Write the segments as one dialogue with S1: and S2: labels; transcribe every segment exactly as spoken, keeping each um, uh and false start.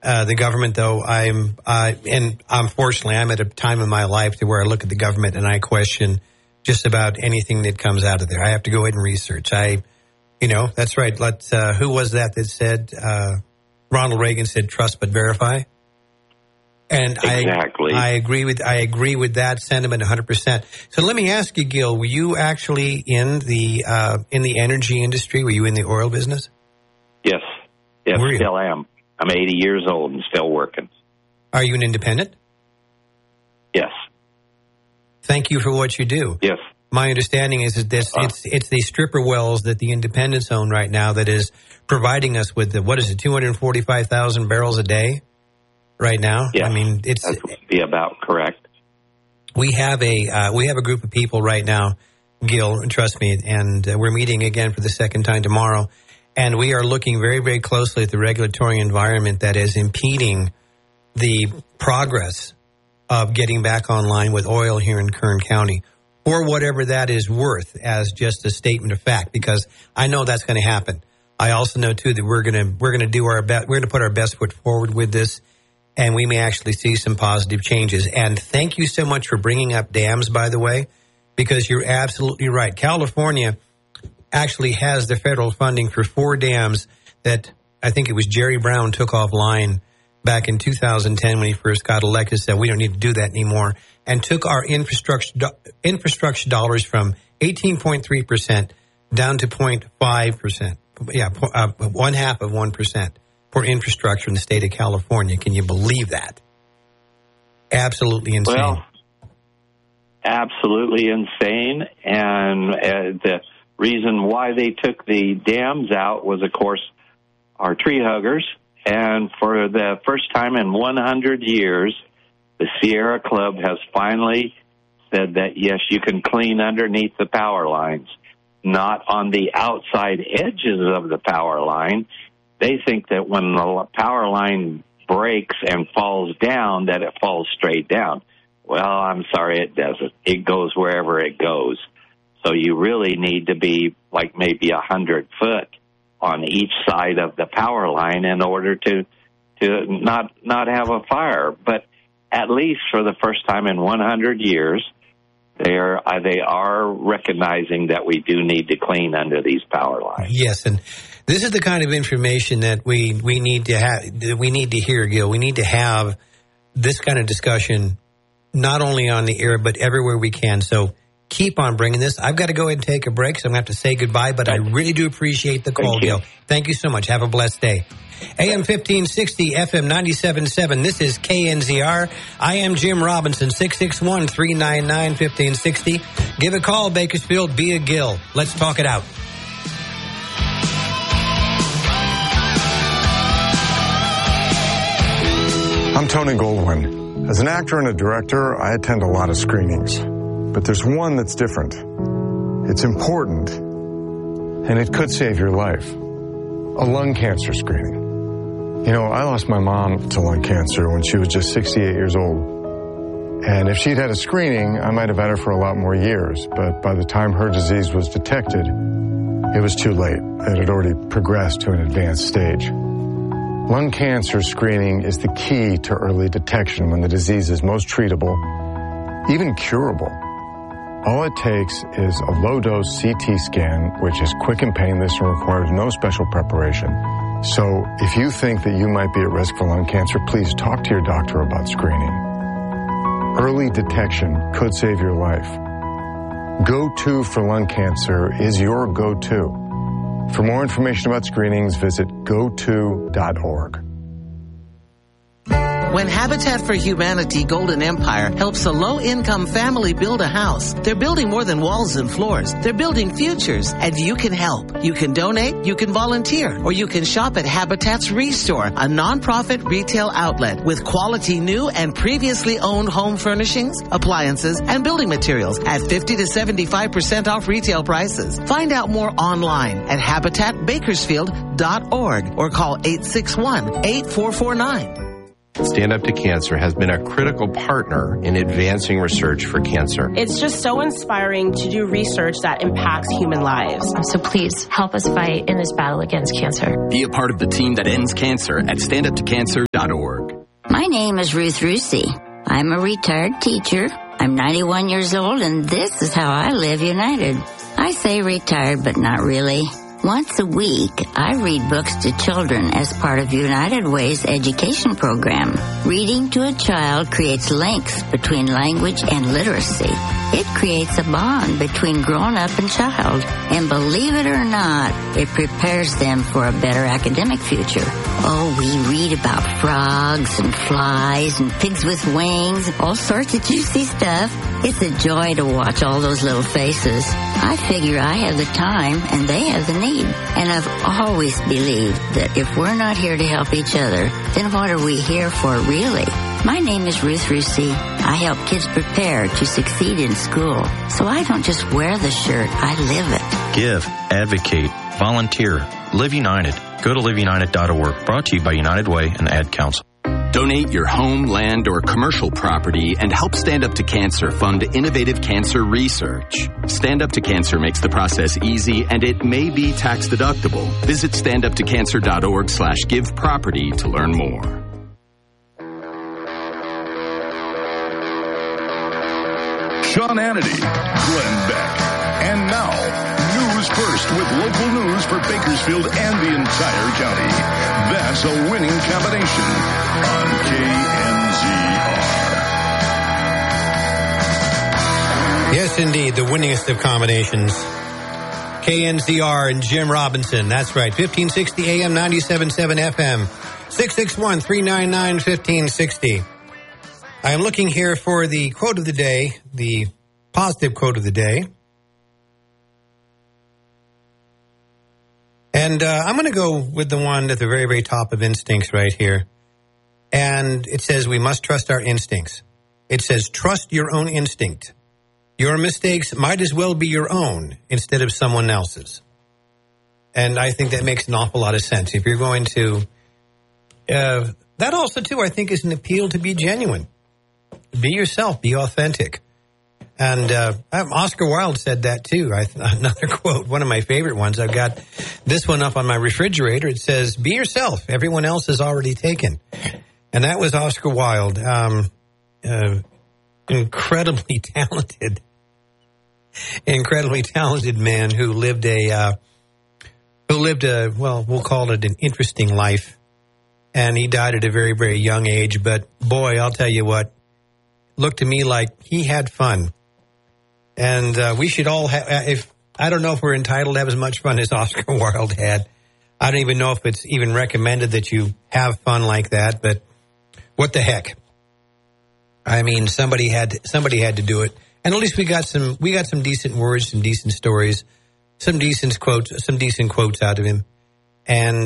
S1: Uh, the government, though, I'm, uh, and unfortunately, I'm at a time in my life to where I look at the government and I question just about anything that comes out of there. I have to go ahead and research. I, you know, that's right. Let's, uh, who was that that said, uh, Ronald Reagan said, trust but verify? And
S2: exactly.
S1: I, I agree with, I agree with that sentiment one hundred percent. So let me ask you, Gil, were you actually in the, uh, in the energy industry? Were you in the oil business?
S2: Yes. Yes,
S1: Were you?
S2: Still am. I'm eighty years old and still working.
S1: Are you an independent?
S2: Yes.
S1: Thank you for what you do.
S2: Yes.
S1: My understanding is that this,
S2: uh,
S1: it's it's the stripper wells that the independents own right now that is providing us with the, what is it, two hundred forty-five thousand barrels a day right now?
S2: Yes.
S1: I mean, it's
S2: that would be about correct.
S1: We have a uh, we have a group of people right now, Gil, trust me, and uh, we're meeting again for the second time tomorrow. And we are looking very, very closely at the regulatory environment that is impeding the progress of getting back online with oil here in Kern County, or whatever that is worth as just a statement of fact, because I know that's going to happen. I also know, too, that we're going to we're going to do our best. We're going to put our best foot forward with this, and we may actually see some positive changes. And thank you so much for bringing up dams, by the way, because you're absolutely right. California actually has the federal funding for four dams that I think it was Jerry Brown took offline back in two thousand ten when he first got elected, said we don't need to do that anymore, and took our infrastructure do- infrastructure dollars from eighteen point three percent down to zero point five percent. Yeah, uh, one half of one percent for infrastructure in the state of California. Can you believe that? Absolutely insane.
S2: Well, absolutely insane, and uh, the reason why they took the dams out was, of course, our tree huggers. And for the first time in one hundred years, the Sierra Club has finally said that, yes, you can clean underneath the power lines, not on the outside edges of the power line. They think that when the power line breaks and falls down, that it falls straight down. Well, I'm sorry, it doesn't. It goes wherever it goes. So you really need to be like maybe a hundred foot on each side of the power line in order to to not not have a fire. But at least for the first time in one hundred years, they are uh, they are recognizing that we do need to clean under these power lines.
S1: Yes, and this is the kind of information that we we need to have. We need to hear, Gil. We need to have this kind of discussion not only on the air but everywhere we can. So keep on bringing this. I've got to go ahead and take a break, so I'm going to have to say goodbye, but I really do appreciate the call, Gil. Thank you so much. Have a blessed day. A M fifteen sixty, F M ninety-seven point seven. This is K N Z R. I am Jim Robinson, six six one, three nine nine, one five six zero. Give a call, Bakersfield. Be a Gil. Let's talk it out.
S3: I'm Tony Goldwyn. As an actor and a director, I attend a lot of screenings. But there's one that's different. It's important, and it could save your life. A lung cancer screening. You know, I lost my mom to lung cancer when she was just sixty-eight years old. And if she'd had a screening, I might have had her for a lot more years. But by the time her disease was detected, it was too late. It had already progressed to an advanced stage. Lung cancer screening is the key to early detection when the disease is most treatable, even curable. All it takes is a low-dose C T scan, which is quick and painless and requires no special preparation. So if you think that you might be at risk for lung cancer, please talk to your doctor about screening. Early detection could save your life. Go-To for lung cancer is your go-to. For more information about screenings, visit go to dot org.
S4: When Habitat for Humanity Golden Empire helps a low-income family build a house, they're building more than walls and floors. They're building futures, and you can help. You can donate, you can volunteer, or you can shop at Habitat's Restore, a nonprofit retail outlet with quality new and previously owned home furnishings, appliances, and building materials at fifty to seventy-five percent off retail prices. Find out more online at habitat bakersfield dot org or call eight six one, eight four four nine.
S5: Stand Up to Cancer has been a critical partner in advancing research for cancer.
S6: It's just so inspiring to do research that impacts human lives.
S7: So please help us fight in this battle against cancer.
S8: Be a part of the team that ends cancer at stand up to cancer dot org.
S9: My name is Ruth Rusi. I'm a retired teacher. I'm ninety-one years old, and this is how I live United. I say retired, but not really. Once a week, I read books to children as part of United Way's education program. Reading to a child creates links between language and literacy. It creates a bond between grown-up and child. And believe it or not, it prepares them for a better academic future. Oh, we read about frogs and flies and pigs with wings, all sorts of juicy stuff. It's a joy to watch all those little faces. I figure I have the time and they have the need. And I've always believed that if we're not here to help each other, then what are we here for really? My name is Ruth Rusi. I help kids prepare to succeed in school. So I don't just wear the shirt, I live it.
S10: Give, advocate, volunteer, Live United. Go to live united dot org. Brought to you by United Way and Ad Council.
S8: Donate your home, land, or commercial property and help Stand Up to Cancer fund innovative cancer research. Stand Up to Cancer makes the process easy, and it may be tax deductible. Visit stand up to cancer dot org slash give property to learn more.
S11: Sean Hannity, Glenn Beck, and now, News First with local news for Bakersfield and the entire county. That's a winning combination on K N Z R.
S1: Yes, indeed, the winningest of combinations. K N Z R and Jim Robinson. That's right, fifteen sixty A M, ninety-seven point seven F M, six six one, three nine nine, fifteen sixty. I am looking here for the quote of the day, the positive quote of the day. And uh, I'm going to go with the one at the very, very top of instincts right here. And it says we must trust our instincts. It says trust your own instinct. Your mistakes might as well be your own instead of someone else's. And I think that makes an awful lot of sense. If you're going to... Uh, that also, too, I think is an appeal to be genuine. Be yourself. Be authentic. And uh, Oscar Wilde said that, too. I, another quote, one of my favorite ones. I've got this one up on my refrigerator. It says, be yourself. Everyone else is already taken. And that was Oscar Wilde. Um, uh, incredibly talented, incredibly talented man who lived a, uh, who lived a, well, we'll call it an interesting life. And he died at a very, very young age. But, boy, I'll tell you what, looked to me like he had fun. And uh, we should all have, if I don't know if we're entitled to have as much fun as Oscar Wilde had. I don't even know if it's even recommended that you have fun like that, but what the heck? I mean, somebody had to, somebody had to do it. And at least we got some we got some decent words, some decent stories, some decent quotes, some decent quotes out of him. And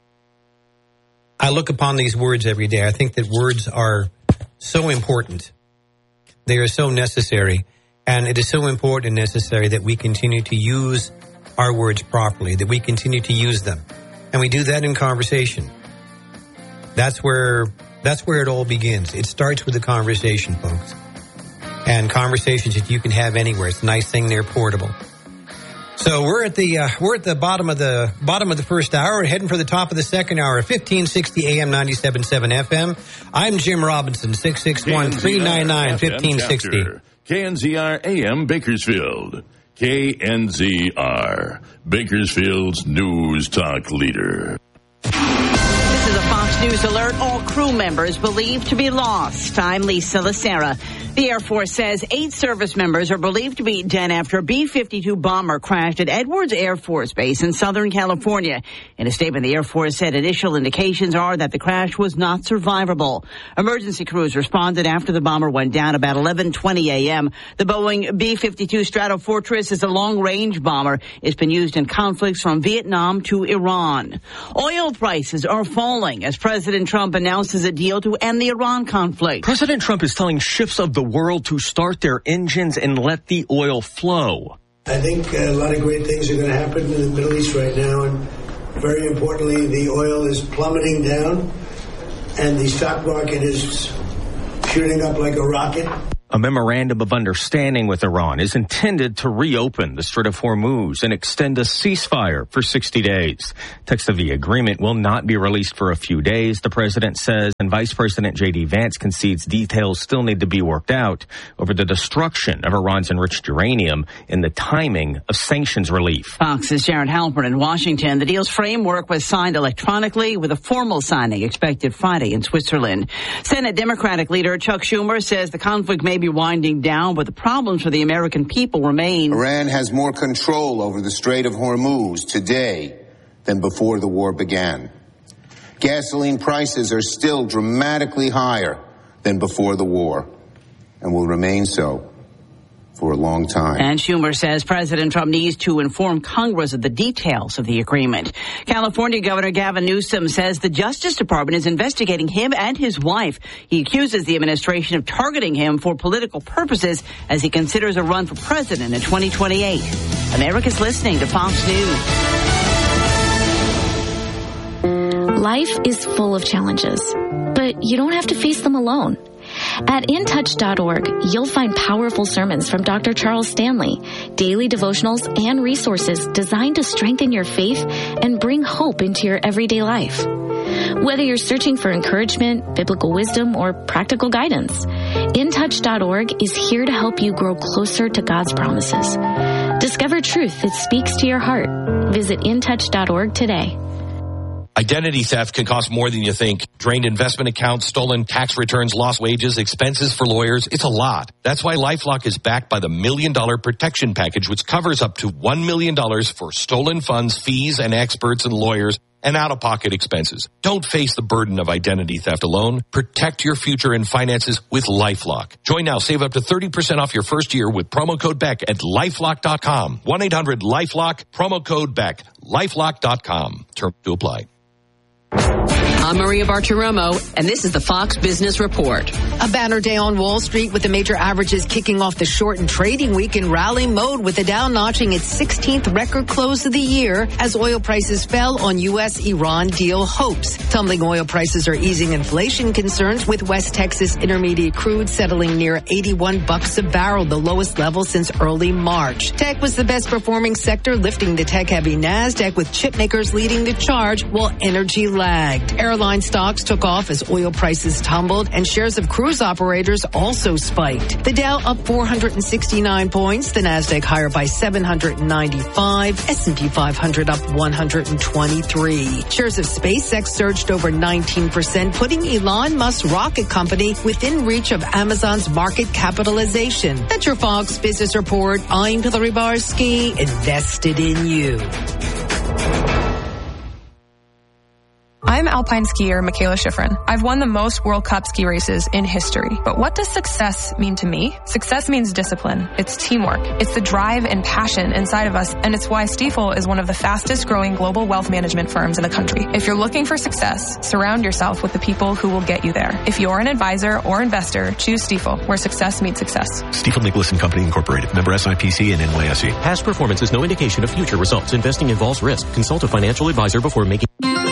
S1: I look upon these words every day. I think that words are so important. They are so necessary. And it is so important and necessary that we continue to use our words properly, that we continue to use them. And we do that in conversation. That's where that's where it all begins. It starts with a conversation, folks. And conversations that you can have anywhere. It's a nice thing, they're portable. So we're at the uh, we're at the bottom of the bottom of the first hour. We're heading for the top of the second hour. fifteen sixty A M, ninety-seven point seven F M. I'm Jim Robinson. six six one, three nine nine, fifteen sixty.
S11: K N Z R A M Bakersfield. K N Z R, Bakersfield's news talk leader.
S12: This is a Fox News alert. All crew members believed to be lost. I'm Lisa Lacera. The Air Force says eight service members are believed to be dead after a B fifty-two bomber crashed at Edwards Air Force Base in Southern California. In a statement, the Air Force said initial indications are that the crash was not survivable. Emergency crews responded after the bomber went down about eleven twenty A M. The Boeing B fifty-two Stratofortress is a long-range bomber. It's been used in conflicts from Vietnam to Iran. Oil prices are falling as President Trump announces a deal to end the Iran conflict.
S13: President Trump is telling ships of the world to start their engines and let the oil flow.
S14: I think a lot of great things are going to happen in the Middle East right now, and very importantly, the oil is plummeting down, and the stock market is shooting up like a rocket.
S13: A memorandum of understanding with Iran is intended to reopen the Strait of Hormuz and extend a ceasefire for sixty days. Text of the agreement will not be released for a few days, the president says, and Vice President J D Vance concedes details still need to be worked out over the destruction of Iran's enriched uranium and the timing of sanctions relief.
S12: Fox's Jared Halpern in Washington. The deal's framework was signed electronically with a formal signing expected Friday in Switzerland. Senate Democratic leader Chuck Schumer says the conflict may be winding down, but the problems for the American people remain.
S15: Iran has more control over the Strait of Hormuz today than before the war began. Gasoline prices are still dramatically higher than before the war and will remain so for a long time.
S12: And Schumer says President Trump needs to inform Congress of the details of the agreement. California Governor Gavin Newsom says the Justice Department is investigating him and his wife. He accuses the administration of targeting him for political purposes as he considers a run for president in twenty twenty-eight. America's listening to Fox News.
S7: Life is full of challenges, but you don't have to face them alone. At in touch dot org, you'll find powerful sermons from Doctor Charles Stanley, daily devotionals, and resources designed to strengthen your faith and bring hope into your everyday life. Whether you're searching for encouragement, biblical wisdom, or practical guidance, in touch dot org is here to help you grow closer to God's promises. Discover truth that speaks to your heart. Visit in touch dot org today.
S16: Identity theft can cost more than you think. Drained investment accounts, stolen tax returns, lost wages, expenses for lawyers. It's a lot. That's why LifeLock is backed by the Million Dollar Protection Package, which covers up to one million dollars for stolen funds, fees, and experts and lawyers, and out-of-pocket expenses. Don't face the burden of identity theft alone. Protect your future and finances with LifeLock. Join now. Save up to thirty percent off your first year with promo code Beck at LifeLock dot com. one eight hundred LifeLock, promo code Beck. LifeLock dot com. Terms to apply.
S17: I'm Maria Bartiromo, and this is the Fox Business Report.
S18: A banner day on Wall Street with the major averages kicking off the shortened trading week in rally mode, with the Dow notching its sixteenth record close of the year as oil prices fell on U S Iran deal hopes. Tumbling oil prices are easing inflation concerns, with West Texas Intermediate crude settling near eighty-one bucks a barrel, the lowest level since early March. Tech was the best performing sector, lifting the tech-heavy NASDAQ, with chip makers leading the charge while energy lagged. Airline stocks took off as oil prices tumbled, and shares of cruise operators also spiked. The Dow up four hundred sixty-nine points, the NASDAQ higher by seven hundred ninety-five, S and P five hundred up one hundred twenty-three. Shares of SpaceX surged over nineteen percent, putting Elon Musk's rocket company within reach of Amazon's market capitalization. That's your Fox Business Report. I'm Hillary Barsky, invested in you.
S19: I'm alpine skier Michaela Schifrin. I've won the most World Cup ski races in history. But what does success mean to me? Success means discipline. It's teamwork. It's the drive and passion inside of us, and it's why Stifel is one of the fastest growing global wealth management firms in the country. If you're looking for success, surround yourself with the people who will get you there. If you're an advisor or investor, choose Stifel, where success meets success.
S20: Stifel Nicholas and Company Incorporated. Member S I P C and N Y S E.
S21: Past performance is no indication of future results. Investing involves risk. Consult a financial advisor before making...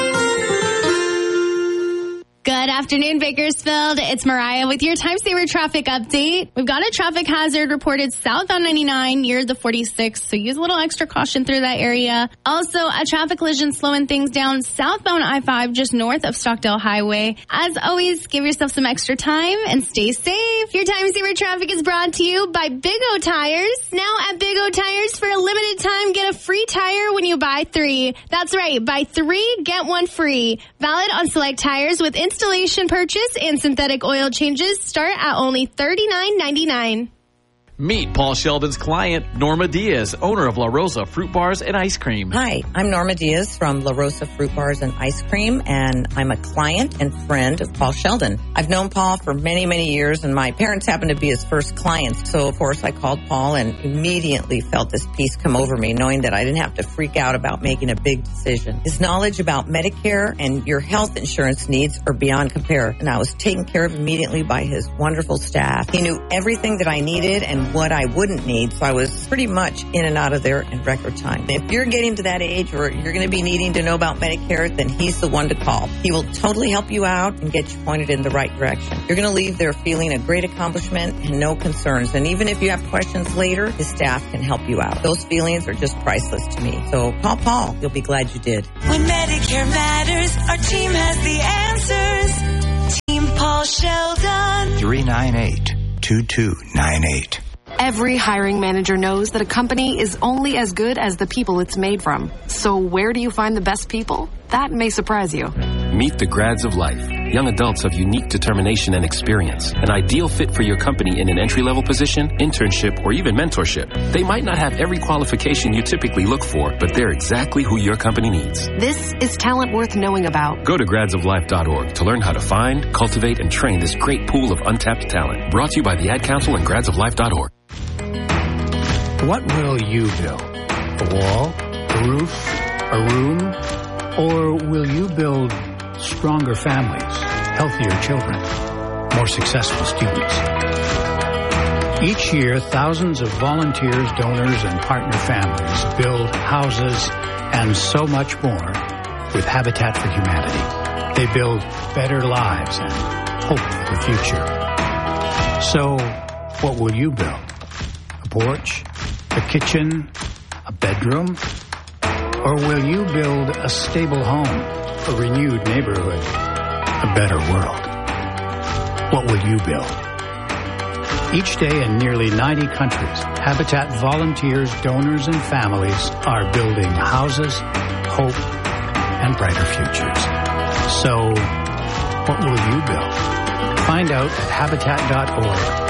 S22: Good afternoon, Bakersfield. It's Mariah with your time saver traffic update. We've got a traffic hazard reported southbound ninety-nine near the forty-six, so use a little extra caution through that area. Also, a traffic collision slowing things down southbound I five just north of Stockdale Highway. As always, give yourself some extra time and stay safe. Your time saver traffic is brought to you by Big O Tires. Now at Big O Tires, for a limited time, get a free tire when you buy three. That's right, buy three, get one free. Valid on select tires with installation. Installation purchase and synthetic oil changes start at only thirty-nine ninety-nine.
S23: Meet Paul Sheldon's client, Norma Diaz, owner of La Rosa Fruit Bars and Ice Cream.
S24: Hi, I'm Norma Diaz from La Rosa Fruit Bars and Ice Cream, and I'm a client and friend of Paul Sheldon. I've known Paul for many, many years, and my parents happened to be his first clients. So, of course, I called Paul and immediately felt this peace come over me, knowing that I didn't have to freak out about making a big decision. His knowledge about Medicare and your health insurance needs are beyond compare, and I was taken care of immediately by his wonderful staff. He knew everything that I needed and and what I wouldn't need. So I was pretty much in and out of there in record time. If you're getting to that age where you're going to be needing to know about Medicare, then he's the one to call. He will totally help you out and get you pointed in the right direction. You're going to leave there feeling a great accomplishment and no concerns. And even if you have questions later, his staff can help you out. Those feelings are just priceless to me. So call Paul. You'll be glad you did.
S2: When Medicare matters, our team has the answers. Team Paul Sheldon.
S3: three nine eight, two two nine eight.
S4: Every hiring manager knows that a company is only as good as the people it's made from. So where do you find the best people? That may surprise you.
S5: Meet the grads of life. Young adults of unique determination and experience. An ideal fit for your company in an entry-level position, internship, or even mentorship. They might not have every qualification you typically look for, but they're exactly who your company needs.
S4: This is talent worth knowing about.
S5: Go to grads of life dot org to learn how to find, cultivate, and train this great pool of untapped talent. Brought to you by the Ad Council and grads of life dot org.
S25: What will you build? A wall? A roof? A room? Or will you build stronger families, healthier children, more successful students? Each year, thousands of volunteers, donors, and partner families build houses and so much more with Habitat for Humanity. They build better lives and hope for the future. So, what will you build? A porch? A kitchen? A bedroom? Or will you build a stable home, a renewed neighborhood, a better world? What will you build? Each day in nearly ninety countries, Habitat volunteers, donors, and families are building houses, hope, and brighter futures. So, what will you build? Find out at habitat dot org.